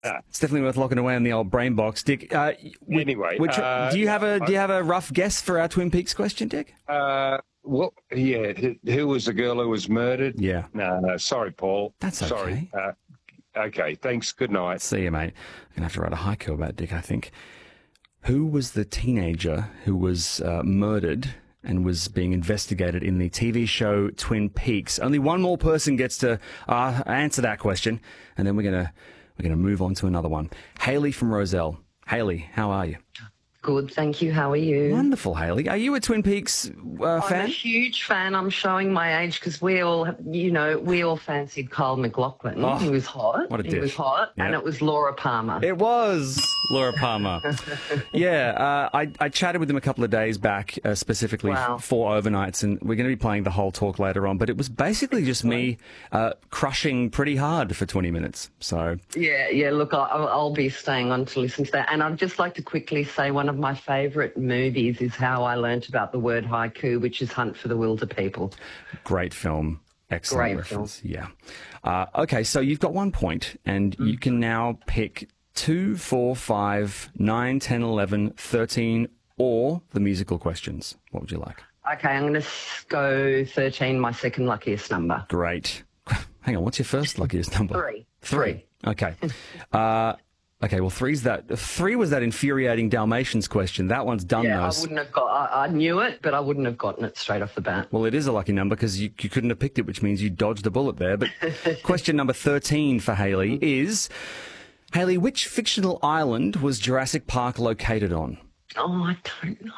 It's definitely worth locking away in the old brain box, Dick. Anyway, do you have a rough guess for our Twin Peaks question, Dick? Well, yeah. Who was the girl who was murdered? Yeah. No. Sorry, Paul. That's okay. Sorry. Okay. Thanks. Good night. See you, mate. I'm gonna have to write a haiku about Dick, I think. Who was the teenager who was murdered and was being investigated in the TV show Twin Peaks? Only one more person gets to answer that question, and then we're gonna move on to another one. Haley from Roselle. Haley, how are you? Good, thank you. How are you? Wonderful, Haley. Are you a Twin Peaks fan? I'm a huge fan. I'm showing my age because we all fancied Kyle MacLachlan. Oh, he was hot. what a He dish. was hot, Yeah. and it was Laura Palmer. It was Laura Palmer. Yeah, I chatted with him a couple of days back, specifically Wow. for overnights, and we're going to be playing the whole talk later on. But it was basically just me crushing pretty hard for 20 minutes. So Yeah. Look, I'll be staying on to listen to that. And I'd just like to quickly say one of my favourite movies is how I learnt about the word haiku, which is Hunt for the Wilder People. great film. Excellent Great reference. Yeah. Okay, so you've got 1 point, and you can now pick 2, 4, 5, 9, 10, 11, 13, or the musical questions. What would you like? Okay, I'm going to go 13, my second luckiest number. Great. Hang on, what's your first luckiest number? Three. Three. Okay. Okay, well, three was that infuriating Dalmatians question. That one's done, Yeah, those. I wouldn't have got. I knew it, but I wouldn't have gotten it straight off the bat. Well, it is a lucky number because you couldn't have picked it, which means you dodged a bullet there. But question number 13 for Haley is, Haley, which fictional island was Jurassic Park located on? Oh, I don't know.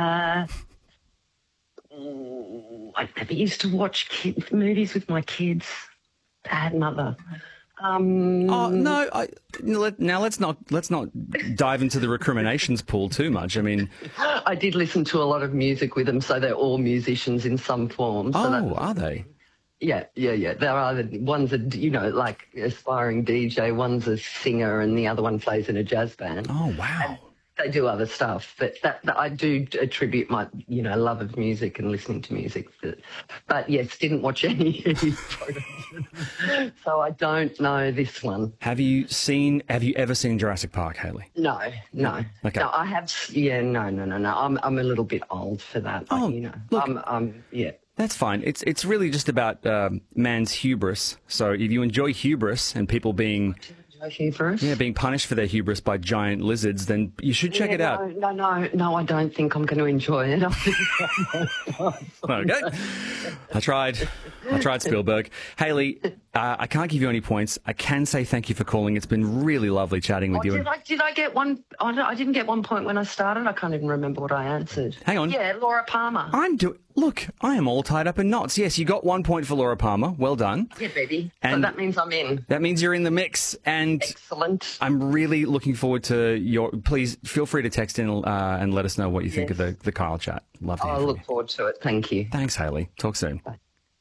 I never used to watch movies with my kids. Bad mother. Oh no! Now let's not dive into the recriminations pool too much. I mean, I did listen to a lot of music with them, so they're all musicians in some form. So are they? Yeah. There are one's a like aspiring DJ, one's a singer, and the other one plays in a jazz band. Oh wow! They do other stuff, but that I do attribute my love of music and listening to music. But yes, didn't watch any programs, so I don't know this one. Have you ever seen Jurassic Park, Haley? No. Okay. No, I have. Yeah, no. I'm a little bit old for that. Oh, look. Yeah. That's fine. It's really just about man's hubris. So if you enjoy hubris and people being being punished for their hubris by giant lizards, then you should check it out. No, I don't think I'm going to enjoy it. Okay. I tried, Spielberg. Haley, I can't give you any points. I can say thank you for calling. It's been really lovely chatting with you. Did I get one? I didn't get 1 point when I started. I can't even remember what I answered. Hang on. Yeah, Laura Palmer. Look, I am all tied up in knots. Yes, you got 1 point for Laura Palmer. Well done. Yeah, baby. So And that means I'm in. That means you're in the mix. And Excellent. I'm really looking forward to please feel free to text in and let us know what you think of the Kyle chat. Love to hear I from look you. forward to it. Thank you. Thanks, Haley. Talk soon. Bye.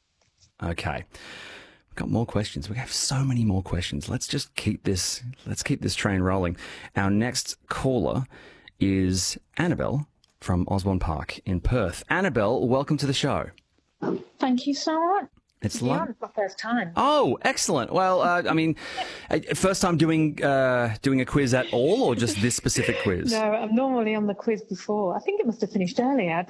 Okay. We've got more questions. We have so many more questions. Let's keep this train rolling. Our next caller is Annabelle from Osborne Park in Perth. Annabelle, welcome to the show. Thank you so much. It's Yeah, it's my first time. Oh, excellent. Well, first time doing a quiz at all, or just this specific quiz? No, I'm normally on the quiz before. I think it must have finished earlier.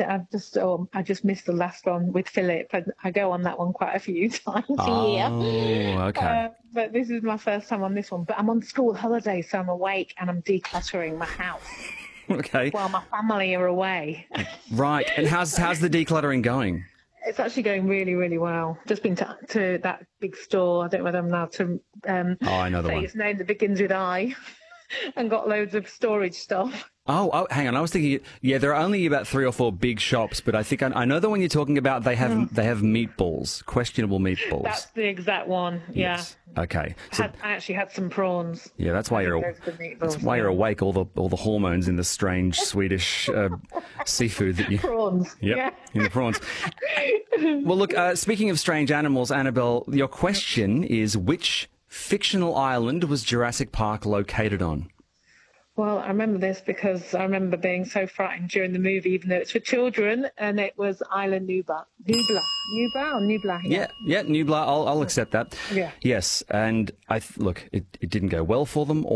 I just missed the last one with Philip. I go on that one quite a few times a year. Oh, okay. But this is my first time on this one. But I'm on school holiday, so I'm awake and I'm decluttering my house Okay. while my family are away. Right. And how's the decluttering going? It's actually going really, really well. Just been to that big store. I don't know whether I'm allowed to I know the say one. its name that begins with I, and got loads of storage stuff. Oh, hang on. I was thinking, yeah, there are only about 3 or 4 big shops, but I think I know the one you're talking about. They have meatballs, questionable meatballs. That's the exact one. Yeah. Yes. Okay. So, I actually had some prawns. yeah, that's why you're awake. All the hormones in the strange Swedish seafood that you. Prawns. Yep, Yeah. in the prawns. Well, look. Speaking of strange animals, Annabelle, your question is: which fictional island was Jurassic Park located on? Well, I remember this because I remember being so frightened during the movie, even though it's for children, and it was Island Nublar. Nublar? Yeah, Nublar. I'll accept that. Yeah. Yes, and it didn't go well for them.